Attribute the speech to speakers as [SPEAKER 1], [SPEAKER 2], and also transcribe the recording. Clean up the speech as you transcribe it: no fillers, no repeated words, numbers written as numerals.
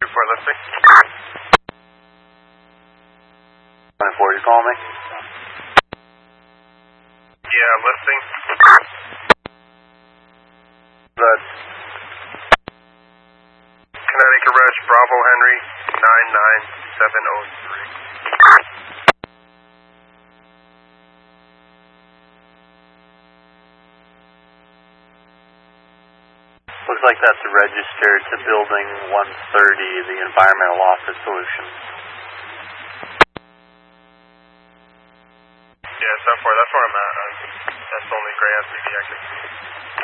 [SPEAKER 1] For listing.
[SPEAKER 2] 24, you call me?
[SPEAKER 1] Yeah, listing.
[SPEAKER 2] Good.
[SPEAKER 1] Connecticut Ridge, Bravo Henry, 99703.
[SPEAKER 2] Looks like that's registered to building 130, the Environmental Office Solutions.
[SPEAKER 1] Yeah, 7-4, that's where I'm at. That's the only gray SPV I can see.